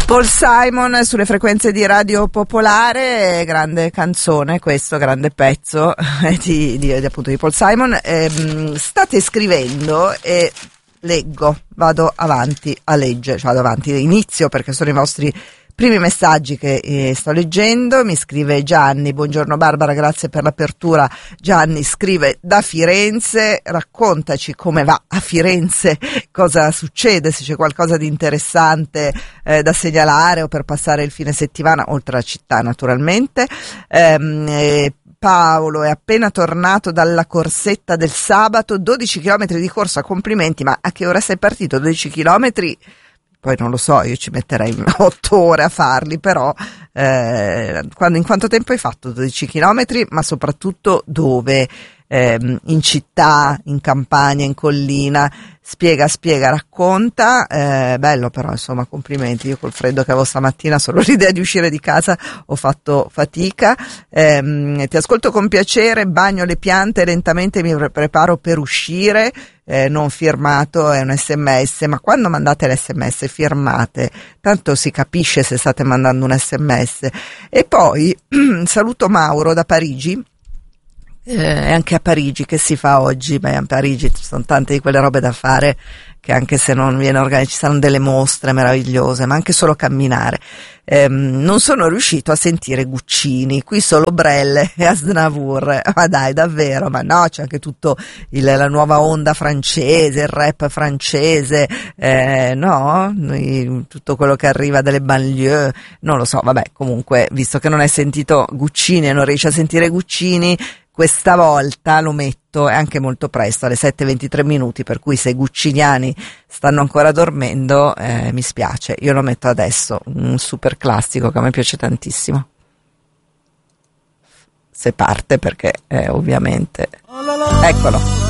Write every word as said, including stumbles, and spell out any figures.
Paul Simon sulle frequenze di Radio Popolare, grande canzone questo, grande pezzo di, di, di appunto di Paul Simon. Ehm, state scrivendo e leggo, vado avanti a leggere, cioè vado avanti, inizio perché sono i vostri primi messaggi che eh, sto leggendo. Mi scrive Gianni: buongiorno Barbara, grazie per l'apertura. Gianni scrive da Firenze: raccontaci come va a Firenze, cosa succede, se c'è qualcosa di interessante eh, da segnalare o per passare il fine settimana, oltre alla città naturalmente. Ehm, eh, Paolo è appena tornato dalla corsetta del sabato, dodici chilometri di corsa, complimenti. Ma a che ora sei partito? dodici chilometri? Poi non lo so, io ci metterei otto ore a farli, però eh, quando, in quanto tempo hai fatto dodici chilometri, ma soprattutto dove? Eh, in città, in campagna, in collina? Spiega, spiega, racconta. Eh, bello però, insomma, complimenti. Io col freddo che avevo stamattina, solo l'idea di uscire di casa ho fatto fatica. Eh, ti ascolto con piacere, bagno le piante, lentamente mi pre- preparo per uscire. Eh, non firmato, è un sms, ma quando mandate l'sms firmate, tanto si capisce se state mandando un sms. E poi saluto Mauro da Parigi. Eh, anche a Parigi che si fa oggi? Beh, a Parigi ci sono tante di quelle robe da fare che anche se non viene organizzato, ci saranno delle mostre meravigliose, ma anche solo camminare. Eh, non sono riuscito a sentire Guccini, qui solo Brel e Aznavour. Ma dai, davvero? Ma no, c'è anche tutto il, la nuova onda francese, il rap francese, eh, no? Tutto quello che arriva dalle banlieue, non lo so, vabbè, comunque, visto che non hai sentito Guccini e non riesci a sentire Guccini, questa volta lo metto, è anche molto presto, alle sette e ventitré minuti, per cui se i gucciniani stanno ancora dormendo, eh, mi spiace, io lo metto adesso, un super classico che a me piace tantissimo. Se parte, perché eh, ovviamente... Eccolo.